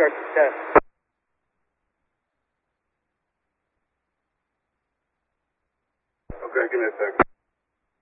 start the test. Okay, give me a second.